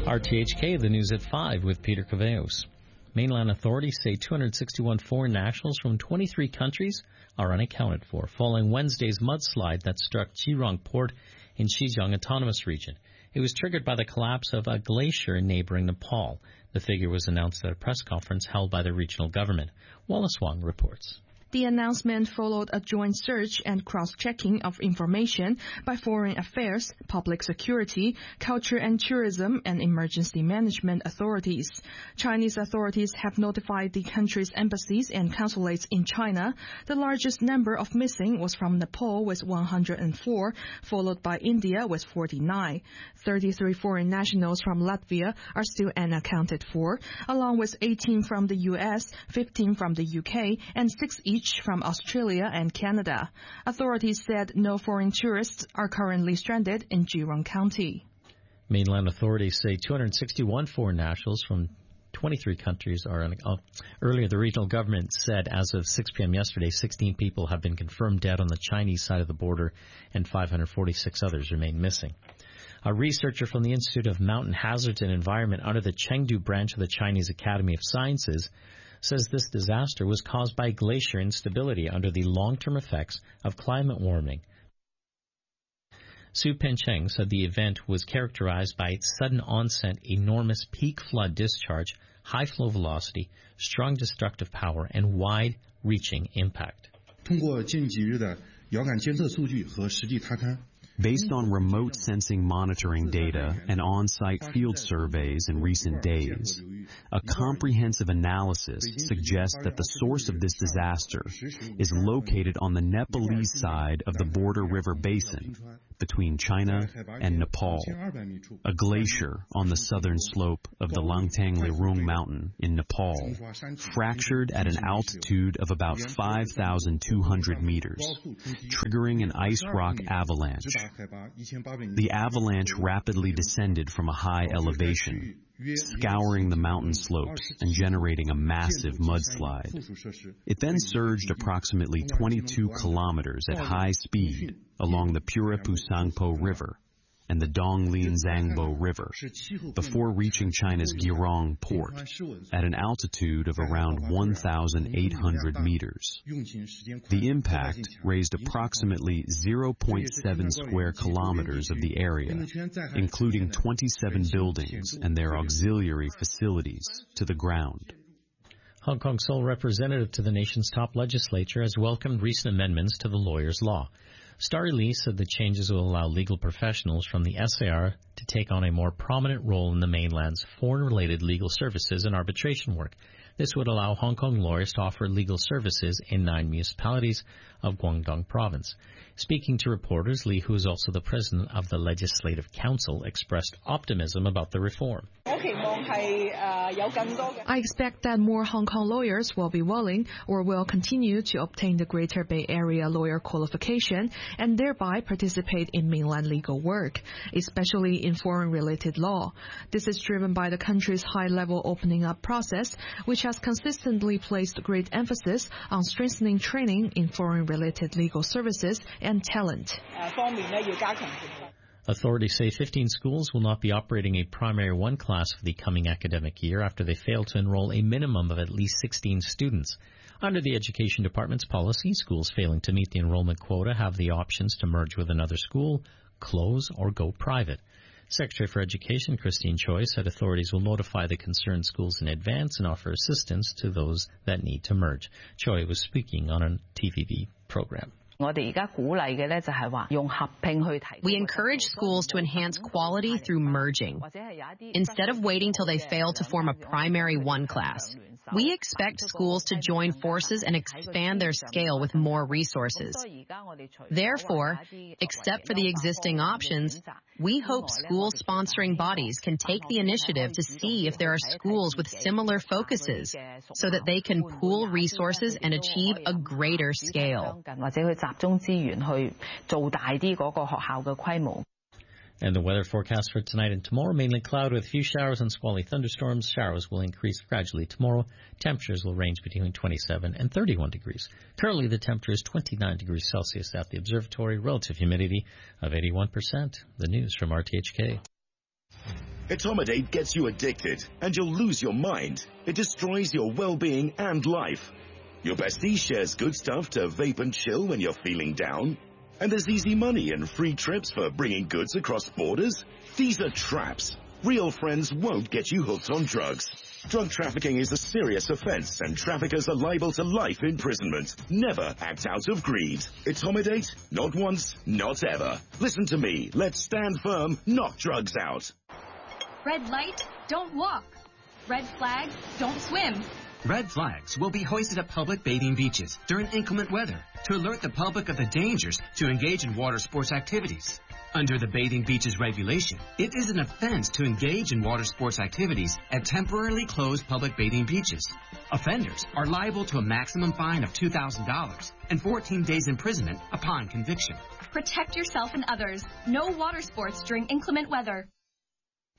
RTHK, the news at 5 with Peter Caveos. Mainland authorities say 261 foreign nationals from 23 countries are unaccounted for, following Wednesday's mudslide that struck Jirong Port in Xizang Autonomous Region. It was triggered by the collapse of a glacier in neighboring Nepal. The figure was announced at a press conference held by the regional government. Wallace Wong reports. The announcement followed a joint search and cross-checking of information by Foreign Affairs, Public Security, Culture and Tourism, and Emergency Management authorities. Chinese authorities have notified the country's embassies and consulates in China. The largest number of missing was from Nepal with 104, followed by India with 49. 33 foreign nationals from Latvia are still unaccounted for, along with 18 from the U.S., 15 from the U.K., and 6 each from Australia and Canada. Authorities said no foreign tourists are currently stranded in Jirong County. Mainland authorities say 261 foreign nationals from 23 countries are earlier, the regional government said as of 6 p.m. yesterday, 16 people have been confirmed dead on the Chinese side of the border and 546 others remain missing. A researcher from the Institute of Mountain Hazards and Environment under the Chengdu branch of the Chinese Academy of Sciences says this disaster was caused by glacier instability under the long-term effects of climate warming. Su Pencheng said the event was characterized by sudden onset, enormous peak flood discharge, high flow velocity, strong destructive power, and wide-reaching impact. Based on remote sensing monitoring data and on-site field surveys in recent days, a comprehensive analysis suggests that the source of this disaster is located on the Nepalese side of the border river basin between China and Nepal. A glacier on the southern slope of the Langtang Lerung mountain in Nepal fractured at an altitude of about 5,200 meters, triggering an ice rock avalanche. The avalanche rapidly descended from a high elevation, scouring the mountain slopes and generating a massive mudslide. It then surged approximately 22 kilometers at high speed along the Puripusangpo River and the Donglin Zangbo River before reaching China's Jirong Port at an altitude of around 1,800 meters. The impact raised approximately 0.7 square kilometers of the area, including 27 buildings and their auxiliary facilities, to the ground. Hong Kong's sole representative to the nation's top legislature has welcomed recent amendments to the lawyer's law. Starry Lee said the changes will allow legal professionals from the SAR to take on a more prominent role in the mainland's foreign-related legal services and arbitration work. This would allow Hong Kong lawyers to offer legal services in 9 municipalities of Guangdong Province. Speaking to reporters, Lee, who is also the president of the Legislative Council, expressed optimism about the reform. I expect that more Hong Kong lawyers will be willing or will continue to obtain the Greater Bay Area lawyer qualification and thereby participate in mainland legal work, especially in foreign-related law. This is driven by the country's high-level opening up process, which has consistently placed great emphasis on strengthening training in foreign-related legal services and talent. Authorities say 15 schools will not be operating a primary 1 class for the coming academic year after they failed to enroll a minimum of at least 16 students. Under the Education Department's policy, schools failing to meet the enrollment quota have the options to merge with another school, close, or go private. Secretary for Education Christine Choi said authorities will notify the concerned schools in advance and offer assistance to those that need to merge. Choi was speaking on a TVB program. We encourage schools to enhance quality through merging. Instead of waiting till they fail to form a primary 1 class, we expect schools to join forces and expand their scale with more resources. Therefore, except for the existing options, we hope school-sponsoring bodies can take the initiative to see if there are schools with similar focuses so that they can pool resources and achieve a greater scale. And the weather forecast for tonight and tomorrow, mainly cloud with a few showers and squally thunderstorms. Showers will increase gradually tomorrow. Temperatures will range between 27 and 31 degrees. Currently, the temperature is 29 degrees Celsius at the observatory. Relative humidity of 81%. The news from RTHK. Etomidate gets you addicted, and you'll lose your mind. It destroys your well-being and life. Your bestie shares good stuff to vape and chill when you're feeling down. And there's easy money and free trips for bringing goods across borders. These are traps. Real friends won't get you hooked on drugs. Drug trafficking is a serious offense, and traffickers are liable to life imprisonment. Never act out of greed. Etomidate? Not once, not ever. Listen to me. Let's stand firm, knock drugs out. Red light, don't walk. Red flag, don't swim. Red flags will be hoisted at public bathing beaches during inclement weather to alert the public of the dangers to engage in water sports activities. Under the Bathing Beaches regulation, it is an offense to engage in water sports activities at temporarily closed public bathing beaches. Offenders are liable to a maximum fine of $2,000 and 14 days imprisonment upon conviction. Protect yourself and others. No water sports during inclement weather.